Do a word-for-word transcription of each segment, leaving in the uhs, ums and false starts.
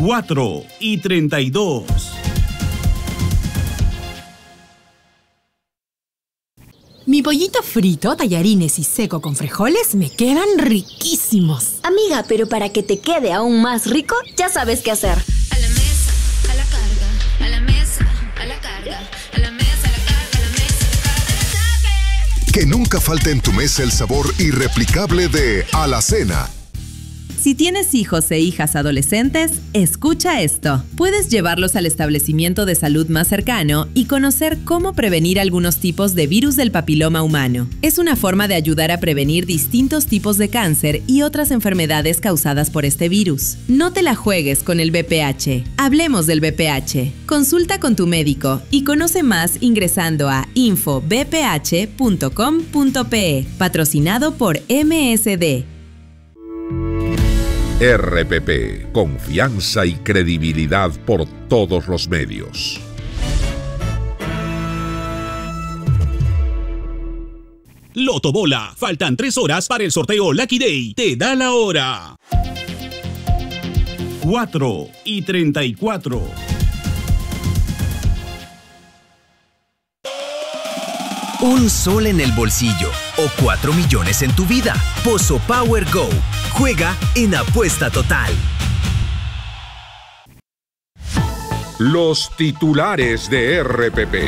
cuatro y treinta y dos. Mi pollito frito, tallarines y seco con frijoles me quedan riquísimos. Amiga, pero para que te quede aún más rico, ya sabes qué hacer. A la mesa, a la carga, a la mesa, a la carga, a la mesa, a la carga, a la mesa, a la carga, a la Que nunca falte en tu mesa el sabor irreplicable de Alacena. Si tienes hijos e hijas adolescentes, escucha esto. Puedes llevarlos al establecimiento de salud más cercano y conocer cómo prevenir algunos tipos de virus del papiloma humano. Es una forma de ayudar a prevenir distintos tipos de cáncer y otras enfermedades causadas por este virus. No te la juegues con el V P H. Hablemos del V P H. Consulta con tu médico y conoce más ingresando a info b p h punto com punto p e. Patrocinado por M S D. R P P, confianza y credibilidad por todos los medios. Loto Bola, faltan tres horas para el sorteo Lucky Day. Te da la hora. cuatro y treinta y cuatro. Un sol en el bolsillo o cuatro millones en tu vida. Pozo Power Go. Juega en Apuesta Total. Los titulares de R P P.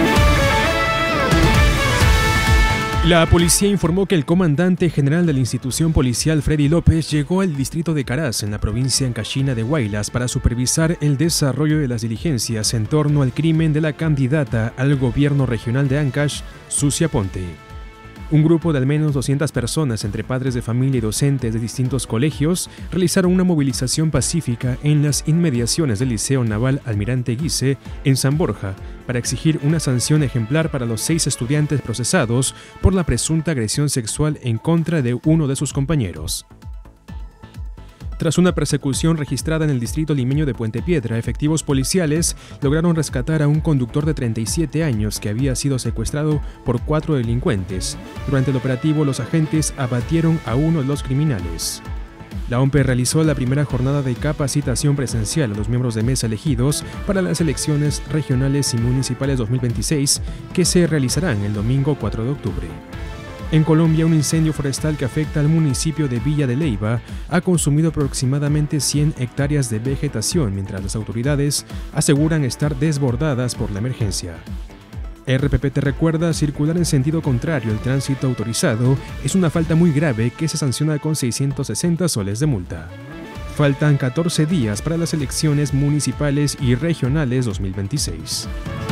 La policía informó que el comandante general de la institución policial, Freddy López, llegó al distrito de Caraz, en la provincia ancashina de Huaylas, para supervisar el desarrollo de las diligencias en torno al crimen de la candidata al gobierno regional de Ancash, Sucia Ponte. Un grupo de al menos doscientas personas, entre padres de familia y docentes de distintos colegios, realizaron una movilización pacífica en las inmediaciones del Liceo Naval Almirante Guise, en San Borja, para exigir una sanción ejemplar para los seis estudiantes procesados por la presunta agresión sexual en contra de uno de sus compañeros. Tras una persecución registrada en el distrito limeño de Puente Piedra, efectivos policiales lograron rescatar a un conductor de treinta y siete años que había sido secuestrado por cuatro delincuentes. Durante el operativo, los agentes abatieron a uno de los criminales. La O M P E realizó la primera jornada de capacitación presencial a los miembros de mesa elegidos para las elecciones regionales y municipales dos mil veintiséis, que se realizarán el domingo cuatro de octubre. En Colombia, un incendio forestal que afecta al municipio de Villa de Leyva ha consumido aproximadamente cien hectáreas de vegetación, mientras las autoridades aseguran estar desbordadas por la emergencia. R P P te recuerda: circular en sentido contrario al tránsito autorizado es una falta muy grave que se sanciona con seiscientos sesenta soles de multa. Faltan catorce días para las elecciones municipales y regionales dos mil veintiséis.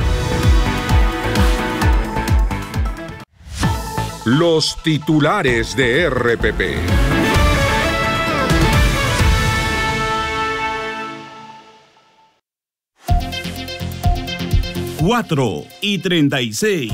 Los titulares de R P P. cuatro y treinta y seis.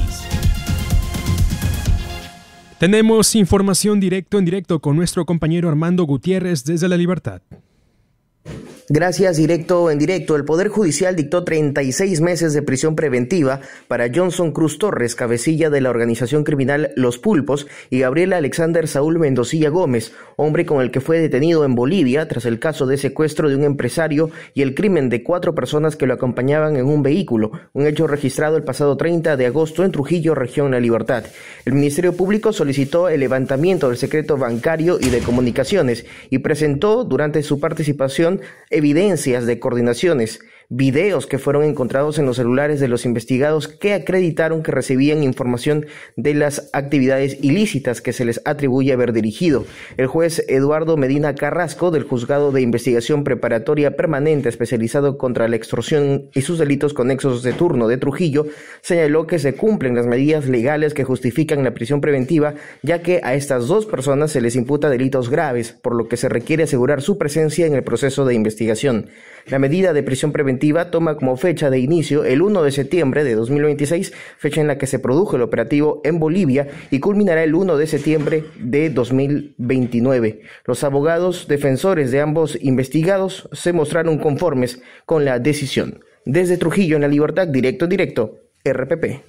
Tenemos información directo en directo con nuestro compañero Armando Gutiérrez desde La Libertad. Gracias, directo en directo. El Poder Judicial dictó treinta y seis meses de prisión preventiva para Johnson Cruz Torres, cabecilla de la organización criminal Los Pulpos, y Gabriela Alexander Saúl Mendocilla Gómez, hombre con el que fue detenido en Bolivia tras el caso de secuestro de un empresario y el crimen de cuatro personas que lo acompañaban en un vehículo, un hecho registrado el pasado treinta de agosto en Trujillo, región La Libertad. El Ministerio Público solicitó el levantamiento del secreto bancario y de comunicaciones y presentó durante su participación evidencias de coordinaciones, videos que fueron encontrados en los celulares de los investigados que acreditaron que recibían información de las actividades ilícitas que se les atribuye haber dirigido. El juez Eduardo Medina Carrasco, del Juzgado de Investigación Preparatoria Permanente especializado contra la extorsión y sus delitos conexos de turno de Trujillo, señaló que se cumplen las medidas legales que justifican la prisión preventiva, ya que a estas dos personas se les imputa delitos graves, por lo que se requiere asegurar su presencia en el proceso de investigación. La medida de prisión preventiva toma como fecha de inicio el primero de septiembre de dos mil veintiséis, fecha en la que se produjo el operativo en Bolivia, y culminará el primero de septiembre de dos mil veintinueve. Los abogados defensores de ambos investigados se mostraron conformes con la decisión. Desde Trujillo, en La Libertad, directo en directo, R P P.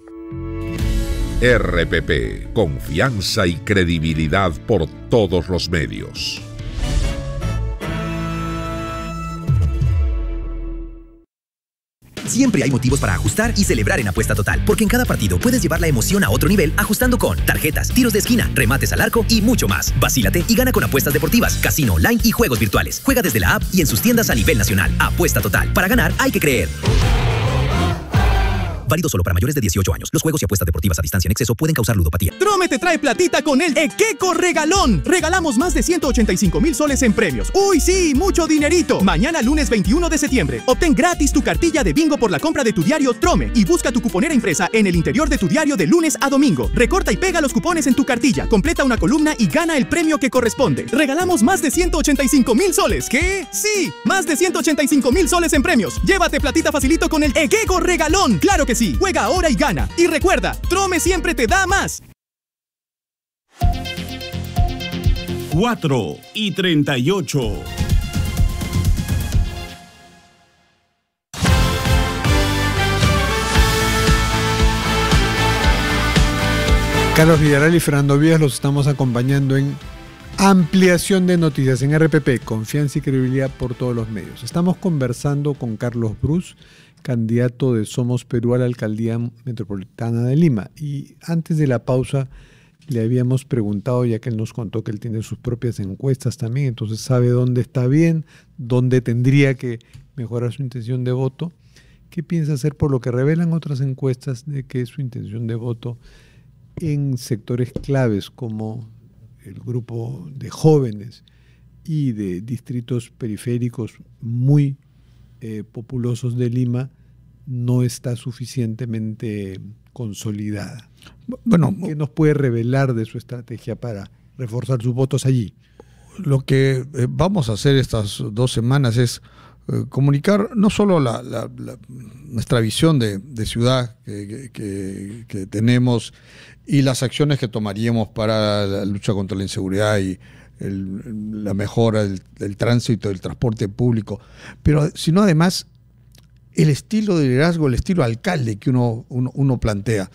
R P P, confianza y credibilidad por todos los medios. Siempre hay motivos para ajustar y celebrar en Apuesta Total, porque en cada partido puedes llevar la emoción a otro nivel ajustando con tarjetas, tiros de esquina, remates al arco y mucho más. Vacílate y gana con apuestas deportivas, casino online y juegos virtuales. Juega desde la app y en sus tiendas a nivel nacional. Apuesta Total. Para ganar hay que creer. Válido solo para mayores de dieciocho años. Los juegos y apuestas deportivas a distancia en exceso pueden causar ludopatía. Trome te trae platita con el Equeco Regalón. Regalamos más de ciento ochenta y cinco mil soles en premios. ¡Uy, sí! ¡Mucho dinerito! Mañana, lunes veintiuno de septiembre. Obtén gratis tu cartilla de bingo por la compra de tu diario Trome y busca tu cuponera impresa en el interior de tu diario de lunes a domingo. Recorta y pega los cupones en tu cartilla, completa una columna y gana el premio que corresponde. Regalamos más de ciento ochenta y cinco mil soles. ¿Qué? ¡Sí! Más de ciento ochenta y cinco mil soles en premios. Llévate platita facilito con el Equeco Regalón. ¡Claro que sí! Juega ahora y gana. Y recuerda, Trome siempre te da más. cuatro y treinta y ocho. Carlos Villarreal y Fernando Vías los estamos acompañando en Ampliación de Noticias en R P P, confianza y credibilidad por todos los medios. Estamos conversando con Carlos Brus, candidato de Somos Perú a la Alcaldía Metropolitana de Lima. Y antes de la pausa le habíamos preguntado, ya que él nos contó que él tiene sus propias encuestas también, entonces sabe dónde está bien, dónde tendría que mejorar su intención de voto. ¿Qué piensa hacer por lo que revelan otras encuestas de que su intención de voto en sectores claves como el grupo de jóvenes y de distritos periféricos muy eh, populosos de Lima no está suficientemente consolidada? Bueno, ¿qué nos puede revelar de su estrategia para reforzar sus votos allí? Lo que eh, vamos a hacer estas dos semanas es eh, comunicar no solo la, la, la, nuestra visión de, de ciudad que, que, que tenemos y las acciones que tomaríamos para la lucha contra la inseguridad y el, la mejora del, del tránsito, del transporte público, pero sino además el estilo de liderazgo, el estilo alcalde que uno, uno, uno plantea.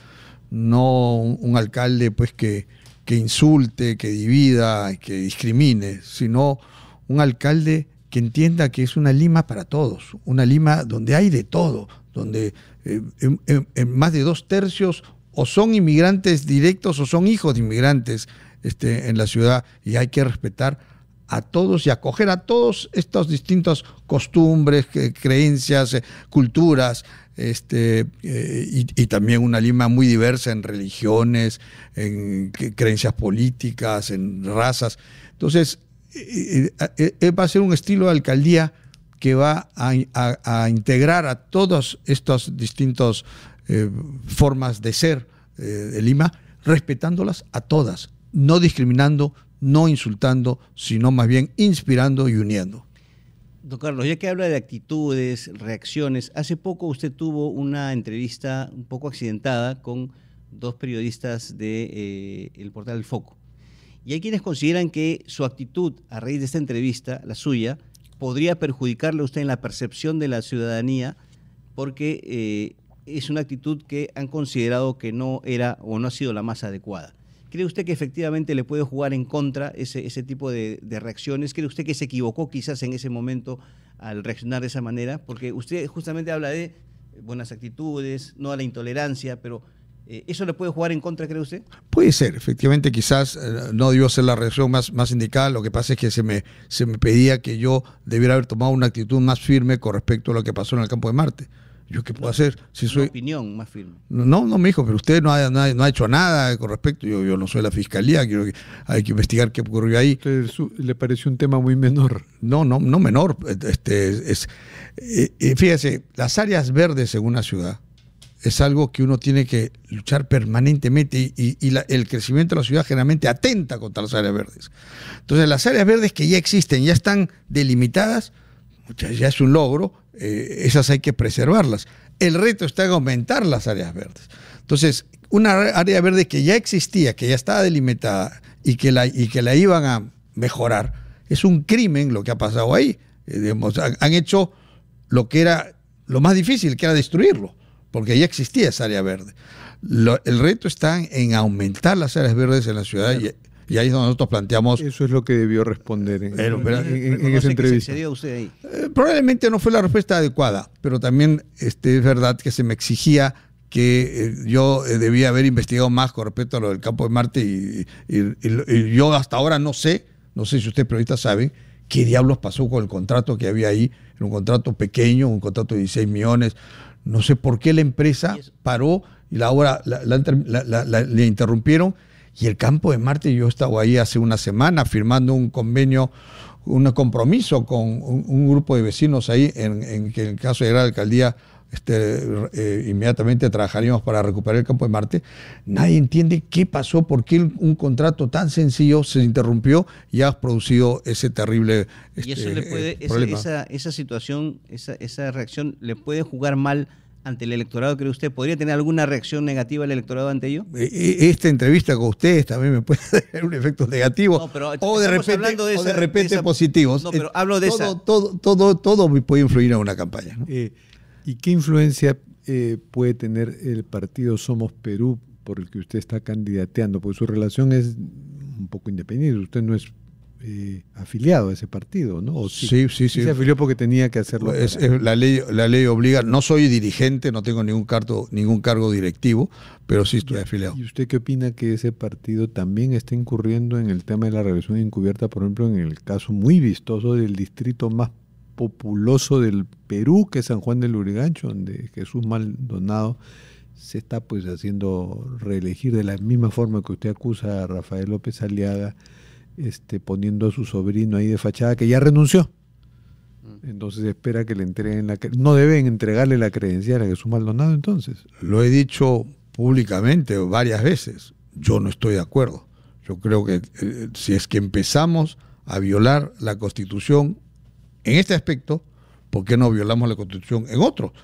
No un, un alcalde pues que, que insulte, que divida, que discrimine, sino un alcalde que entienda que es una Lima para todos, una Lima donde hay de todo, donde eh, en, en, en más de dos tercios o son inmigrantes directos o son hijos de inmigrantes este, en la ciudad, y hay que respetar a todos y acoger a todos estos distintas costumbres, creencias, culturas, este, eh, y, y también una Lima muy diversa en religiones, en creencias políticas, en razas. Entonces, eh, eh, eh, va a ser un estilo de alcaldía que va a, a, a integrar a todas estas distintas eh, formas de ser eh, de Lima, respetándolas a todas, no discriminando, no insultando, sino más bien inspirando y uniendo. Don Carlos, ya que habla de actitudes, reacciones, hace poco usted tuvo una entrevista un poco accidentada con dos periodistas de eh, el portal El Foco. Y hay quienes consideran que su actitud a raíz de esta entrevista, la suya, podría perjudicarle a usted en la percepción de la ciudadanía, porque eh, es una actitud que han considerado que no era o no ha sido la más adecuada. ¿Cree usted que efectivamente le puede jugar en contra ese, ese tipo de, de reacciones? ¿Cree usted que se equivocó quizás en ese momento al reaccionar de esa manera? Porque usted justamente habla de buenas actitudes, no a la intolerancia, pero eh, ¿eso le puede jugar en contra, cree usted? Puede ser, efectivamente quizás eh, no debió ser la reacción más, más indicada. Lo que pasa es que se me, se me pedía que yo debiera haber tomado una actitud más firme con respecto a lo que pasó en el campo de Marte. ¿Yo qué puedo hacer? Si soy... Una opinión más firme. No, no me dijo, pero usted no ha, no ha, no ha hecho nada con respecto. Yo, yo no soy la fiscalía, quiero que, hay que investigar qué ocurrió ahí. ¿Usted le pareció un tema muy menor? No, no, no menor. Este, es, eh, fíjese, las áreas verdes en una ciudad es algo que uno tiene que luchar permanentemente y, y, y la, el crecimiento de la ciudad generalmente atenta contra las áreas verdes. Entonces, las áreas verdes que ya existen, ya están delimitadas, ya es un logro, eh, esas hay que preservarlas. El reto está en aumentar las áreas verdes. Entonces, una área verde que ya existía, que ya estaba delimitada y que la, y que la iban a mejorar, es un crimen lo que ha pasado ahí. Eh, digamos, han, han hecho lo que era lo más difícil, que era destruirlo, porque ya existía esa área verde. Lo, el reto está en aumentar las áreas verdes en la ciudad, y, Y ahí es donde nosotros planteamos... Eso es lo que debió responder en, pero, pero, en, en, en esa entrevista. Se usted ahí. Eh, probablemente no fue la respuesta adecuada, pero también este, es verdad que se me exigía que eh, yo eh, debía haber investigado más con respecto a lo del campo de Marte y, y, y, y yo hasta ahora no sé, no sé si ustedes periodistas saben, qué diablos pasó con el contrato que había ahí. Era un contrato pequeño, un contrato de dieciséis millones. No sé por qué la empresa paró y la obra la, la, la, la, la, le interrumpieron. Y el campo de Marte, yo estaba ahí hace una semana firmando un convenio, un compromiso con un, un grupo de vecinos ahí, en, en que en el caso de la alcaldía este, eh, inmediatamente trabajaríamos para recuperar el campo de Marte. Nadie entiende qué pasó, por qué un contrato tan sencillo se interrumpió y ha producido ese terrible este, y eso le puede, eh, esa, problema. Esa, esa situación, esa, esa reacción, ¿le puede jugar mal ante el electorado, cree usted? ¿Podría tener alguna reacción negativa el electorado ante ello? Esta entrevista con ustedes también me puede tener un efecto negativo, no, pero o de repente, de esa, o de repente de esa, positivos. No, pero hablo de todo, esa. Todo, todo, todo, todo puede influir en una campaña, ¿no? Eh, ¿Y qué influencia eh, puede tener el partido Somos Perú por el que usted está candidateando? Porque su relación es un poco independiente. Usted no es eh, afiliado a ese partido, ¿no? ¿O sí? Sí, sí, sí. Se afilió porque tenía que hacerlo. Es, es, la ley, la ley obliga. No soy dirigente, no tengo ningún cargo, ningún cargo directivo, pero sí estoy afiliado. ¿Y usted qué opina que ese partido también está incurriendo en el tema de la reelección encubierta, por ejemplo, en el caso muy vistoso del distrito más populoso del Perú, que es San Juan del Lurigancho, donde Jesús Maldonado se está pues haciendo reelegir de la misma forma que usted acusa a Rafael López Aliaga, este, poniendo a su sobrino ahí de fachada, que ya renunció? Entonces espera que le entreguen la... ¿No deben entregarle la credencial a Jesús Maldonado entonces? Lo he dicho públicamente varias veces. Yo no estoy de acuerdo. Yo creo que eh, si es que empezamos a violar la Constitución en este aspecto, ¿por qué no violamos la Constitución en otro?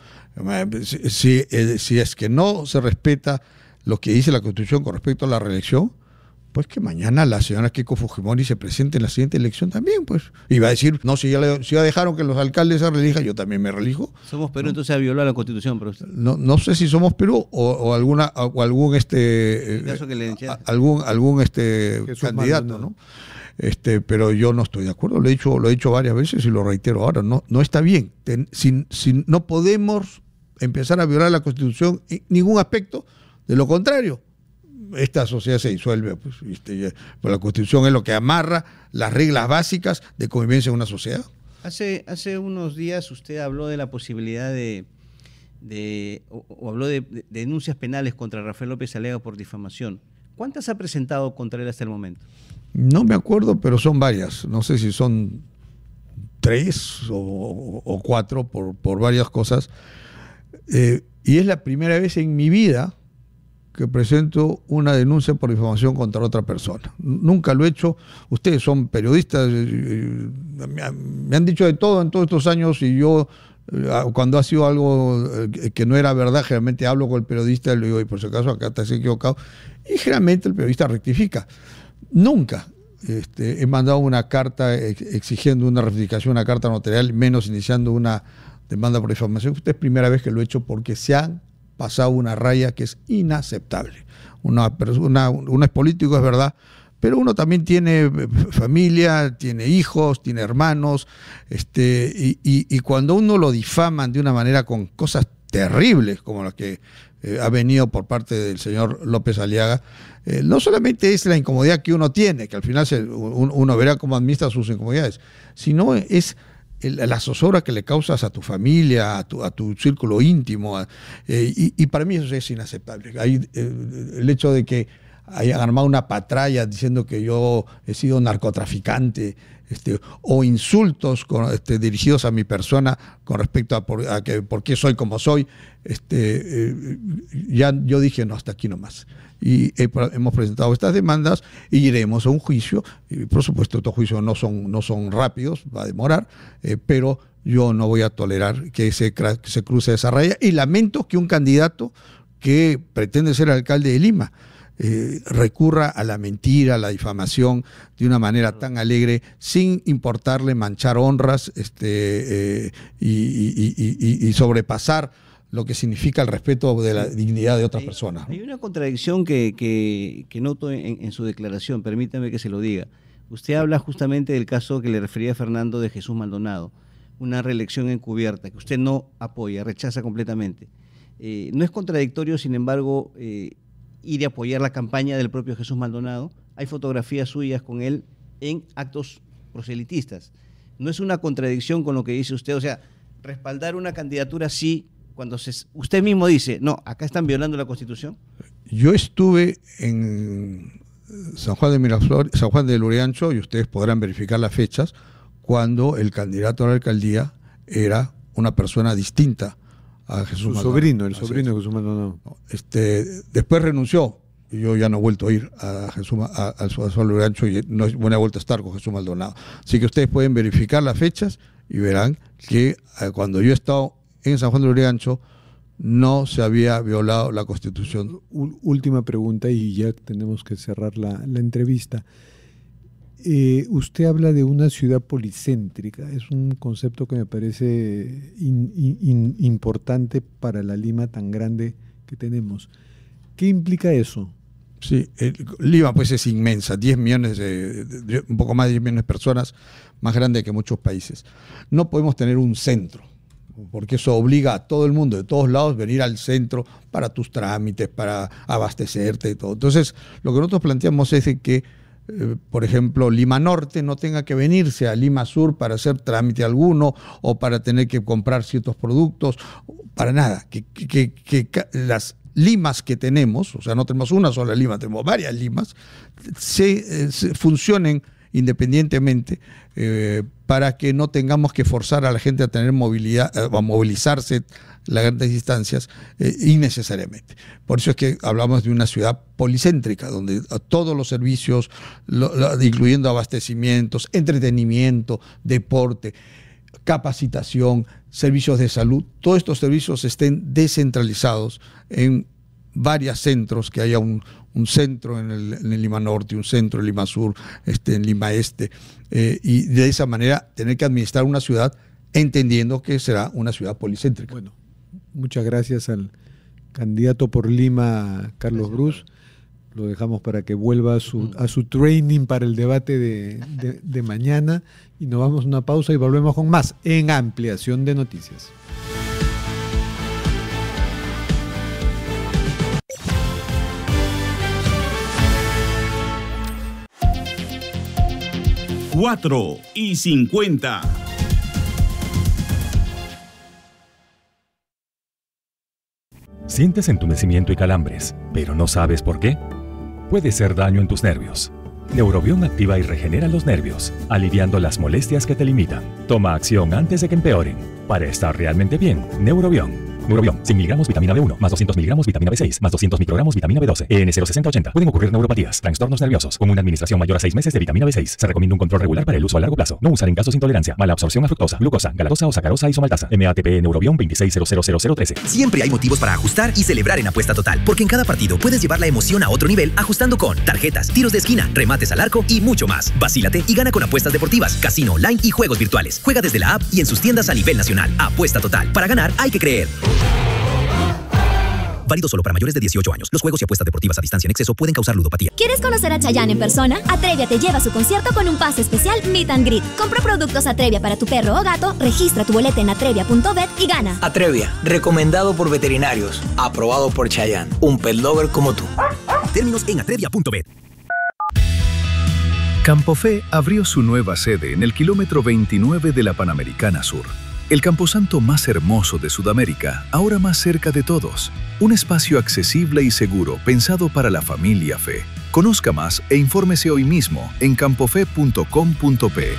Si, si, eh, si es que no se respeta lo que dice la Constitución con respecto a la reelección, pues que mañana la señora Keiko Fujimori se presente en la siguiente elección también, pues. Y va a decir, no, si ya, le, si ya dejaron que los alcaldes se reelijan, yo también me reelijo. Somos Perú, ¿no? Entonces ha violado la Constitución, pero usted... No, no sé si somos Perú o, o alguna o algún este eh, que le a, algún algún este candidato, ¿no? Este, pero yo no estoy de acuerdo, lo he dicho, lo he dicho varias veces y lo reitero ahora, no, no está bien. Ten, si, si no podemos empezar a violar la Constitución en ningún aspecto, de lo contrario, esta sociedad se disuelve, pues, este, pues la Constitución es lo que amarra las reglas básicas de convivencia en una sociedad. Hace, hace unos días usted habló de la posibilidad de, de o, o habló de, de denuncias penales contra Rafael López Aliaga por difamación. ¿Cuántas ha presentado contra él hasta el momento? No me acuerdo, pero son varias. No sé si son tres o, o cuatro por, por varias cosas. Eh, y es la primera vez en mi vida que presento una denuncia por difamación contra otra persona. Nunca lo he hecho. Ustedes son periodistas, eh, me han dicho de todo en todos estos años y yo, eh, cuando ha sido algo eh, que no era verdad, generalmente hablo con el periodista y le digo, y por si acaso acá te has equivocado. Y generalmente el periodista rectifica. Nunca este, he mandado una carta exigiendo una rectificación, una carta notarial, menos iniciando una demanda por difamación. Esta es la primera vez que lo he hecho porque se han pasado una raya que es inaceptable. Una persona, uno es político, es verdad, pero uno también tiene familia, tiene hijos, tiene hermanos, este, y, y, y cuando uno lo difaman de una manera con cosas terribles como las que eh, ha venido por parte del señor López Aliaga, eh, no solamente es la incomodidad que uno tiene, que al final se, un, uno verá cómo administra sus incomodidades, sino es el, la zozobra que le causas a tu familia, a tu, a tu círculo íntimo, a, eh, y, y para mí eso es inaceptable. Hay, eh, el hecho de que hayan armado una patraña diciendo que yo he sido narcotraficante, este, o insultos con, este, dirigidos a mi persona con respecto a por, a que, por qué soy como soy, este, eh, ya yo dije no, hasta aquí nomás. Y he, hemos presentado estas demandas y iremos a un juicio. Y por supuesto estos juicios no son, no son rápidos, va a demorar, eh, pero yo no voy a tolerar que se, que se cruce esa raya, y lamento que un candidato que pretende ser alcalde de Lima Eh, recurra a la mentira, a la difamación de una manera tan alegre, sin importarle manchar honras este, eh, y, y, y, y sobrepasar lo que significa el respeto de la dignidad de otras hay, personas. Hay una contradicción que, que, que noto en, en su declaración, permítame que se lo diga. Usted habla justamente del caso que le refería a Fernando de Jesús Maldonado, una reelección encubierta que usted no apoya, rechaza completamente. Eh, ¿No es contradictorio, sin embargo, eh, ir a apoyar la campaña del propio Jesús Maldonado? Hay fotografías suyas con él en actos proselitistas. ¿No es una contradicción con lo que dice usted? O sea, respaldar una candidatura sí, cuando se, usted mismo dice, no, acá están violando la Constitución. Yo estuve en San Juan de Miraflores, San Juan de Lurigancho, y ustedes podrán verificar las fechas, cuando el candidato a la alcaldía era una persona distinta a Jesús Su Maldonado. sobrino, el sobrino de Jesús Maldonado. Este, después renunció, y yo ya no he vuelto a ir a Jesús, a, a, a San Juan de Lurigancho, y no he vuelto a estar con Jesús Maldonado. Así que ustedes pueden verificar las fechas y verán que eh, cuando yo he estado en San Juan de Lurigancho no se había violado la Constitución. Última pregunta y ya tenemos que cerrar la, la entrevista. Eh, usted habla de una ciudad policéntrica, es un concepto que me parece in, in, importante para la Lima tan grande que tenemos. ¿Qué implica eso? Sí, el, Lima pues es inmensa, diez millones, de, de, de, un poco más de diez millones de personas, más grande que muchos países. No podemos tener un centro, porque eso obliga a todo el mundo, de todos lados, venir al centro para tus trámites, para abastecerte y todo. Entonces, lo que nosotros planteamos es de que, eh, por ejemplo, Lima Norte no tenga que venirse a Lima Sur para hacer trámite alguno o para tener que comprar ciertos productos, para nada. Que, que, que, que las limas que tenemos, o sea, no tenemos una sola lima, tenemos varias limas, se, eh, se funcionen independientemente eh, para que no tengamos que forzar a la gente a tener movilidad, a movilizarse las grandes distancias eh, innecesariamente. Por eso es que hablamos de una ciudad policéntrica, donde todos los servicios, lo, lo, incluyendo abastecimientos, entretenimiento, deporte, capacitación, servicios de salud, todos estos servicios estén descentralizados en varios centros, que haya un, un centro en el, en el Lima Norte, un centro en Lima Sur, este, en Lima Este, eh, y de esa manera tener que administrar una ciudad entendiendo que será una ciudad policéntrica. Bueno, muchas gracias al candidato por Lima, Carlos Brus. Lo dejamos para que vuelva a su, a su training para el debate de, de, de mañana, y nos vamos a una pausa y volvemos con más en Ampliación de Noticias. cuatro y cincuenta. ¿Sientes entumecimiento y calambres, pero no sabes por qué? Puede ser daño en tus nervios. Neurobión activa y regenera los nervios, aliviando las molestias que te limitan. Toma acción antes de que empeoren. Para estar realmente bien, Neurobión. Neurobión, cien miligramos vitamina B uno, más doscientos miligramos vitamina B seis, más doscientos microgramos vitamina B doce. E N cero sesenta ochenta. Pueden ocurrir neuropatías, trastornos nerviosos. Con una administración mayor a seis meses de vitamina B seis, se recomienda un control regular para el uso a largo plazo. No usar en casos de intolerancia, mala absorción a fructosa, glucosa, galactosa o sacarosa isomaltasa. M A T P Neurobión veintiséis cero cero cero cero trece. Siempre hay motivos para ajustar y celebrar en Apuesta Total, porque en cada partido puedes llevar la emoción a otro nivel ajustando con tarjetas, tiros de esquina, remates al arco y mucho más. Vacílate y gana con apuestas deportivas, casino online y juegos virtuales. Juega desde la app y en sus tiendas a nivel nacional. Apuesta Total. Para ganar hay que creer. Válido solo para mayores de dieciocho años. Los juegos y apuestas deportivas a distancia en exceso pueden causar ludopatía. ¿Quieres conocer a Chayanne en persona? Atrevia te lleva a su concierto con un pase especial Meet and Greet. Compra productos Atrevia para tu perro o gato, registra tu boleta en atrevia punto bet y gana. Atrevia, recomendado por veterinarios, aprobado por Chayanne, un pet lover como tú. Términos en atrevia punto bet. Campofe abrió su nueva sede en el kilómetro veintinueve de la Panamericana Sur. El camposanto más hermoso de Sudamérica, ahora más cerca de todos. Un espacio accesible y seguro pensado para la familia Fe. Conozca más e infórmese hoy mismo en campofe punto com punto pe.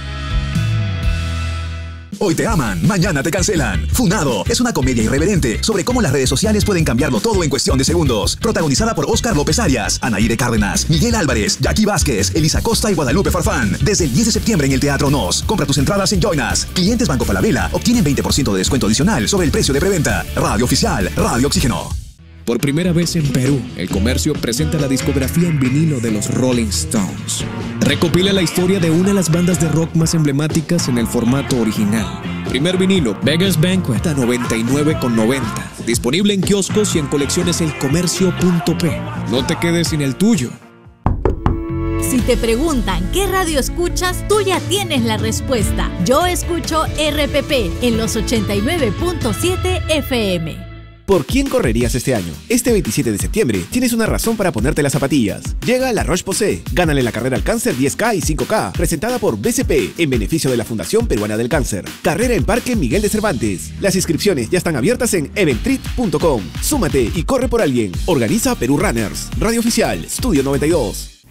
Hoy te aman, mañana te cancelan. Funado es una comedia irreverente sobre cómo las redes sociales pueden cambiarlo todo en cuestión de segundos. Protagonizada por Óscar López Arias, Anaíde Cárdenas, Miguel Álvarez, Jackie Vázquez, Elisa Costa y Guadalupe Farfán. Desde el diez de septiembre en el Teatro Nos. Compra tus entradas en Join Us. Clientes Banco Falabella obtienen veinte por ciento de descuento adicional sobre el precio de preventa. Radio Oficial, Radio Oxígeno. Por primera vez en Perú, El Comercio presenta la discografía en vinilo de los Rolling Stones. Recopila la historia de una de las bandas de rock más emblemáticas en el formato original. Primer vinilo, Beggars Banquet, a noventa y nueve con noventa. Disponible en kioscos y en colecciones El Comercio punto pe. No te quedes sin el tuyo. Si te preguntan qué radio escuchas, tú ya tienes la respuesta. Yo escucho R P P en los ochenta y nueve punto siete F M. ¿Por quién correrías este año? Este veintisiete de septiembre tienes una razón para ponerte las zapatillas. Llega La Roche-Posay. Gánale la carrera al cáncer diez K y cinco K, presentada por B C P en beneficio de la Fundación Peruana del Cáncer. Carrera en Parque Miguel de Cervantes. Las inscripciones ya están abiertas en eventrit punto com. Súmate y corre por alguien. Organiza Perú Runners. Radio Oficial, Estudio noventa y dos.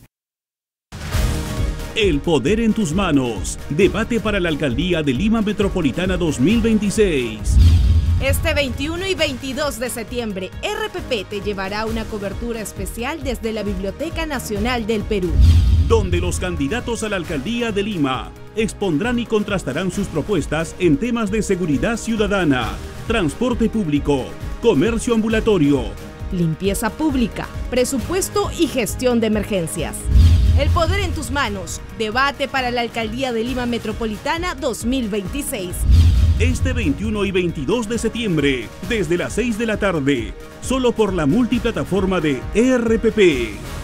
El poder en tus manos. Debate para la Alcaldía de Lima Metropolitana dos mil veintiséis. Este veintiuno y veintidós de septiembre, R P P te llevará una cobertura especial desde la Biblioteca Nacional del Perú, donde los candidatos a la Alcaldía de Lima expondrán y contrastarán sus propuestas en temas de seguridad ciudadana, transporte público, comercio ambulatorio, limpieza pública, presupuesto y gestión de emergencias. El poder en tus manos. Debate para la Alcaldía de Lima Metropolitana dos mil veintiséis. Este veintiuno y veintidós de septiembre, desde las seis de la tarde, solo por la multiplataforma de R P P.